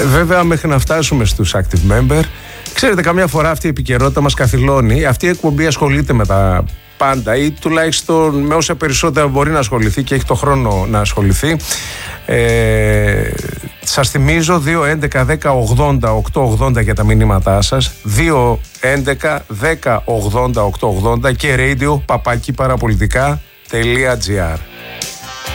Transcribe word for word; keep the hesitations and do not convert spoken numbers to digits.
Βέβαια, μέχρι να φτάσουμε στους active member, ξέρετε, καμιά φορά αυτή η επικαιρότητα μας καθυλώνει. Αυτή η εκπομπή ασχολείται με τα πάντα ή τουλάχιστον με όσα περισσότερα μπορεί να ασχοληθεί και έχει το χρόνο να ασχοληθεί. Ε, σας θυμίζω δύο έντεκα δέκα ογδόντα οκτώ ογδόντα για τα μηνύματά σας, δύο έντεκα δέκα ογδόντα οκτώ ογδόντα και radio παπάκι παραπολιτικά τελεία gr.